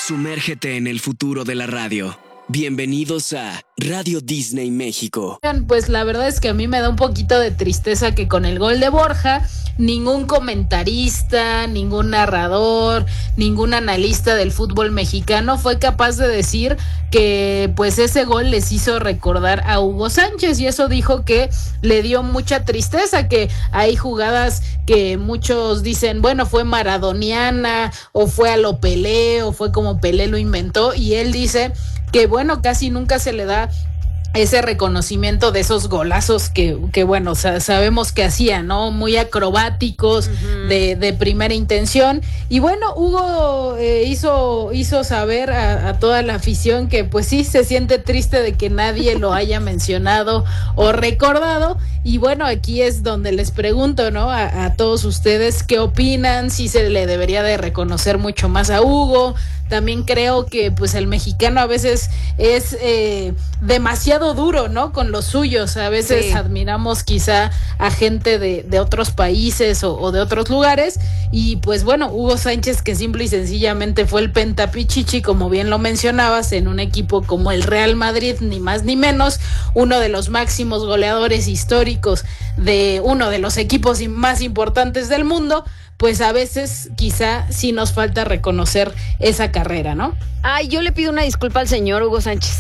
Sumérgete en el futuro de la radio. Bienvenidos a Radio Disney México. Pues la verdad es que a mí me da un poquito de tristeza que con el gol de Borja, ningún comentarista, ningún narrador, ningún analista del fútbol mexicano fue capaz de decir que pues ese gol les hizo recordar a Hugo Sánchez, y eso dijo que le dio mucha tristeza, que hay jugadas que muchos dicen, bueno, fue maradoniana, o fue a lo Pelé, o fue como Pelé lo inventó, y él dice que bueno, casi nunca se le da ese reconocimiento de esos golazos que bueno, sabemos que hacía, ¿no? Muy acrobáticos, de primera intención. Y bueno, Hugo hizo saber a toda la afición que pues sí se siente triste de que nadie lo haya mencionado o recordado. Y bueno, aquí es donde les pregunto, ¿no? A todos ustedes, ¿qué opinan? Si se le debería de reconocer mucho más a Hugo. También creo que pues el mexicano a veces es demasiado duro, ¿no? Con los suyos. A veces sí admiramos quizá a gente de otros países o de otros lugares. Y pues bueno, Hugo Sánchez, que simple y sencillamente fue el pentapichichi, como bien lo mencionabas, en un equipo como el Real Madrid, ni más ni menos, uno de los máximos goleadores históricos de uno de los equipos más importantes del mundo. Pues a veces quizá sí nos falta reconocer esa carrera, ¿no? Ay, yo le pido una disculpa al señor Hugo Sánchez.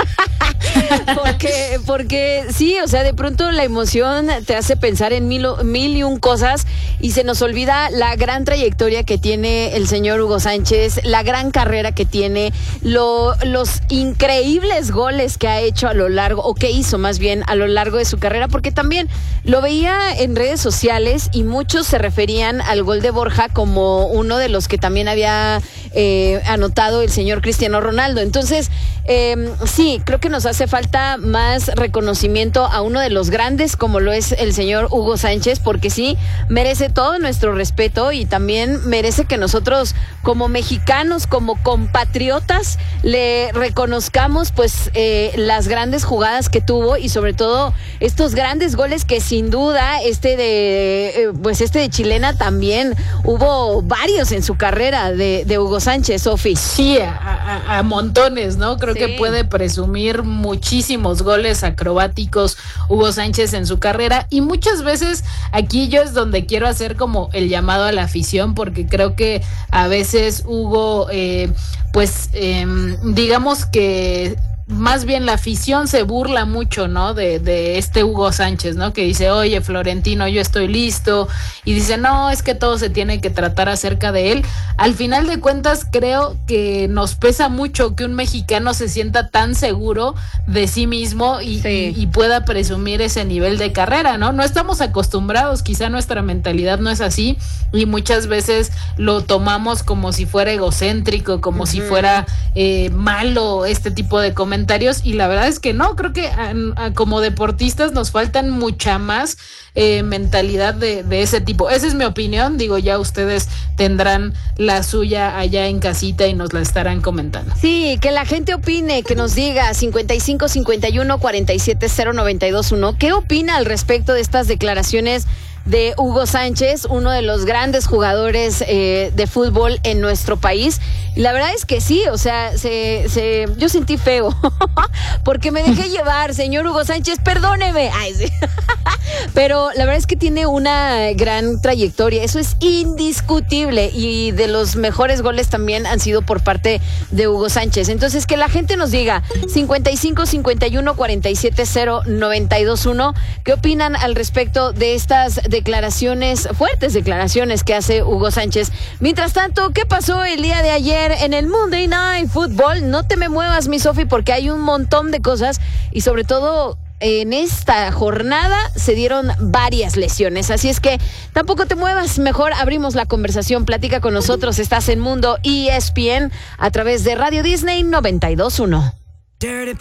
porque sí, o sea, de pronto la emoción te hace pensar en mil y un cosas y se nos olvida la gran trayectoria que tiene el señor Hugo Sánchez, la gran carrera que tiene, los increíbles goles que ha hecho a lo largo, o que hizo más bien a lo largo de su carrera, porque también lo veía en redes sociales y muchos se referían al gol de Borja como uno de los que también había anotado el señor Cristiano Ronaldo. Entonces, sí, creo que nos hace falta más reconocimiento a uno de los grandes como lo es el señor Hugo Sánchez, porque sí, merece todo nuestro respeto y también merece que nosotros como mexicanos, como compatriotas, le reconozcamos pues las grandes jugadas que tuvo y sobre todo estos grandes goles que sin duda este de chilena también hubo varios en su carrera de Hugo Sánchez, Sofi. Sí, a montones, ¿no? Creo que puede presumir muchísimos goles acrobáticos Hugo Sánchez en su carrera, y muchas veces aquí yo es donde quiero hacer como el llamado a la afición, porque creo que a veces Hugo, digamos que más bien la afición se burla mucho, ¿no? De este Hugo Sánchez, ¿no? Que dice, oye, Florentino, yo estoy listo. Y dice, no, es que todo se tiene que tratar acerca de él. Al final de cuentas, creo que nos pesa mucho que un mexicano se sienta tan seguro de sí mismo y pueda presumir ese nivel de carrera, ¿no? No estamos acostumbrados, quizá nuestra mentalidad no es así, y muchas veces lo tomamos como si fuera egocéntrico, como si fuera malo este tipo de comentarios, y la verdad es que no, creo que como deportistas nos faltan mucha más mentalidad de ese tipo. Esa es mi opinión, digo, ya ustedes tendrán la suya allá en casita y nos la estarán comentando. Sí, que la gente opine, que nos diga 55 51 47 0921, ¿qué opina al respecto de estas declaraciones de Hugo Sánchez, uno de los grandes jugadores de fútbol en nuestro país? Y la verdad es que sí, o sea, yo sentí feo porque me dejé llevar, señor Hugo Sánchez, perdóneme. Ay, sí. Pero la verdad es que tiene una gran trayectoria, eso es indiscutible, y de los mejores goles también han sido por parte de Hugo Sánchez. Entonces, que la gente nos diga 55 51 47 0921, ¿qué opinan al respecto de estas fuertes declaraciones que hace Hugo Sánchez? Mientras tanto, ¿qué pasó el día de ayer en el Monday Night Football? No te me muevas, mi Sofi, porque hay un montón de cosas y sobre todo en esta jornada se dieron varias lesiones, así es que tampoco te muevas, mejor abrimos la conversación, platica con nosotros, estás en Mundo ESPN a través de Radio Disney 92.1.